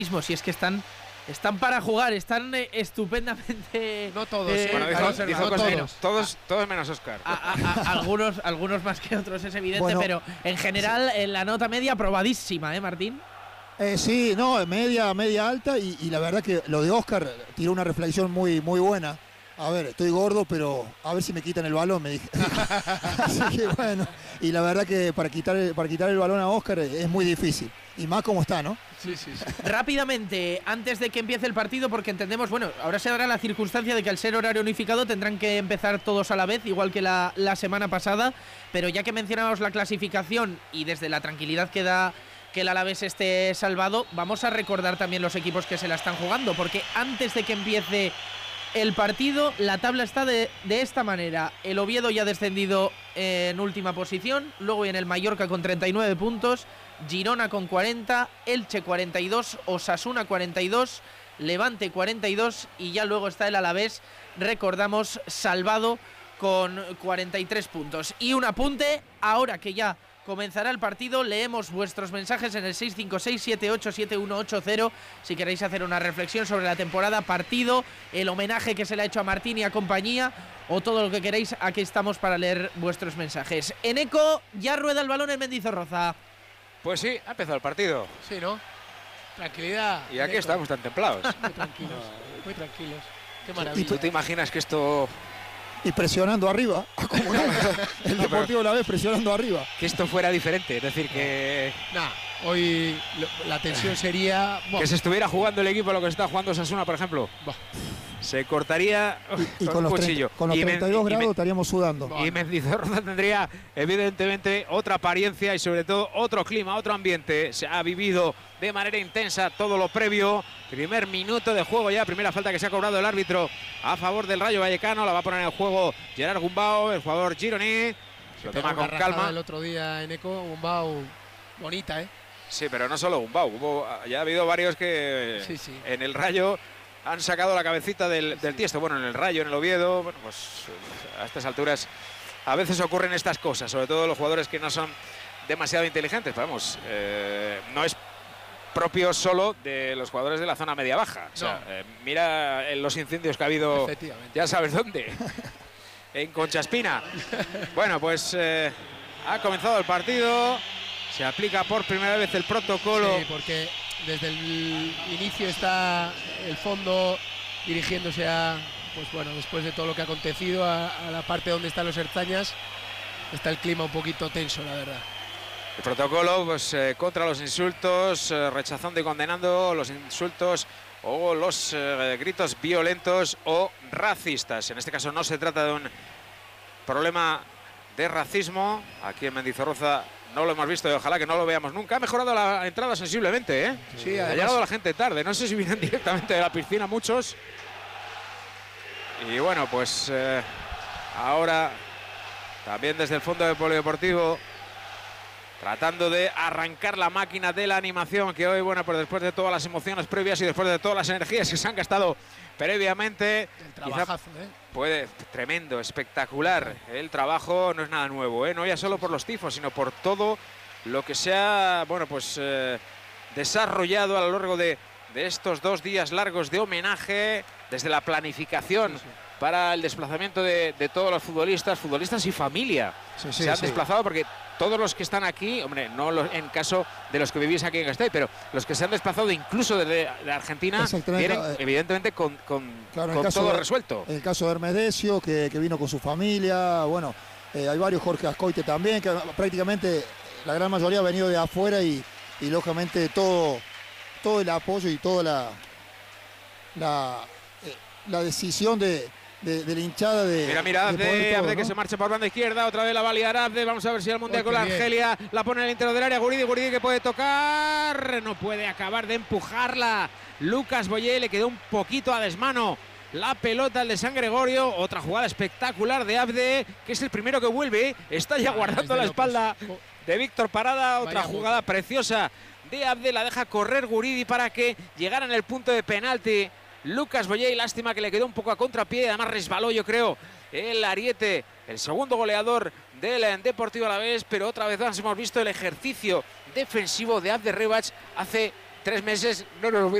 Si es que están para jugar, están estupendamente. No todos, bueno, todos menos Óscar. Algunos más que otros, es evidente, Bueno, pero en general la nota media aprobadísima, Martín. Sí, no, media alta y la verdad que lo de Óscar tiró una reflexión muy buena. A ver, estoy gordo, pero a ver si me quitan el balón, me dije. Así que bueno, y la verdad que para quitar el balón a Óscar es muy difícil. Y más como está, ¿no? Sí. Rápidamente, antes de que empiece el partido, porque entendemos, bueno, ahora se dará la circunstancia de que al ser horario unificado tendrán que empezar todos a la vez, igual que la semana pasada, pero ya que mencionábamos la clasificación y desde la tranquilidad que da que el Alavés esté salvado, vamos a recordar también los equipos que se la están jugando, porque antes de que empiece el partido, la tabla está de esta manera. El Oviedo ya ha descendido en última posición, luego viene el Mallorca con 39 puntos, Girona con 40, Elche 42, Osasuna 42, Levante 42 y ya luego está el Alavés, recordamos, salvado con 43 puntos. Y un apunte, ahora que ya comenzará el partido, leemos vuestros mensajes en el 656-787180 si queréis hacer una reflexión sobre la temporada, partido, el homenaje que se le ha hecho a Martín y a compañía o todo lo que queráis. Aquí estamos para leer vuestros mensajes. Eneco, ya rueda el balón en Mendizorroza. Pues sí, ha empezado el partido. Sí, ¿no? Tranquilidad. Y aquí estamos tan templados. Muy tranquilos. Qué maravilla. ¿Y tú te imaginas que esto... Y presionando arriba, como no, el Deportivo la vez presionando arriba. Que esto fuera diferente, es decir, que... Hoy la tensión sería... Que se estuviera jugando el equipo lo que está jugando Osasuna, por ejemplo. Se cortaría y con un cuchillo. Con los 32 grados estaríamos sudando. Y Mendizorroza tendría, evidentemente, otra apariencia y sobre todo otro clima, otro ambiente. Se ha vivido de manera intensa todo lo previo. Primer minuto de juego ya, primera falta que se ha cobrado el árbitro a favor del Rayo Vallecano. La va a poner en el juego Gerard Gumbau, el jugador gironí. Se lo toma con calma. El otro día en Eco, Gumbau, bonita, ¿eh? Sí, pero no solo Gumbau. Ya ha habido varios que en el Rayo han sacado la cabecita del tiesto. Bueno, en el Rayo, en el Oviedo, bueno, pues a estas alturas a veces ocurren estas cosas, sobre todo los jugadores que no son demasiado inteligentes. Vamos, no es propio solo de los jugadores de la zona media-baja. O sea, mira los incendios que ha habido, ya sabes dónde, en Conchaspina. Bueno, pues ha comenzado el partido, se aplica por primera vez el protocolo. Sí, porque desde el inicio está el fondo dirigiéndose a, pues bueno, después de todo lo que ha acontecido, a la parte donde están los Erzañas, está el clima un poquito tenso, la verdad. El protocolo, pues contra los insultos, rechazando y condenando los insultos o los gritos violentos o racistas. En este caso no se trata de un problema de racismo. Aquí en Mendizorroza no lo hemos visto y ojalá que no lo veamos nunca. Ha mejorado la entrada sensiblemente, ¿eh? Sí, ha llegado la gente tarde. No sé si vienen directamente de la piscina muchos. Y bueno, pues ahora también desde el fondo del polideportivo, tratando de arrancar la máquina de la animación que hoy, bueno, pues después de todas las emociones previas y después de todas las energías que se han gastado previamente, el trabajazo, puede, tremendo, espectacular. El trabajo no es nada nuevo, no ya solo por los tifos, sino por todo lo que se ha, bueno, pues desarrollado a lo largo de estos 2 días largos de homenaje, desde la planificación para el desplazamiento de todos los futbolistas y familia. Se han desplazado porque todos los que están aquí, hombre, no en caso de los que vivís aquí en Gasteiz, pero los que se han desplazado incluso desde la Argentina vienen evidentemente con todo resuelto. El caso de Hermes Decio, que vino con su familia, bueno, hay varios, Jorge Ascoite también, que prácticamente la gran mayoría ha venido de afuera y lógicamente todo el apoyo y toda la decisión de la hinchada de... Mira, Abde que se marcha por banda izquierda, otra vez la va a liar Abde, vamos a ver si al mundial con la Argelia, la pone en el interior del área, Guridi que puede tocar, no puede acabar de empujarla, Lucas Boyé, le quedó un poquito a desmano la pelota al de San Gregorio, otra jugada espectacular de Abde, que es el primero que vuelve, está ya guardando la espalda de Víctor Parada, otra jugada preciosa de Abde, la deja correr Guridi para que llegara en el punto de penalti Lucas Boyé, lástima que le quedó un poco a contrapié, además resbaló, yo creo, el ariete, el segundo goleador del Deportivo Alavés, pero otra vez más hemos visto el ejercicio defensivo de Abde Rebach. Hace 3 meses no nos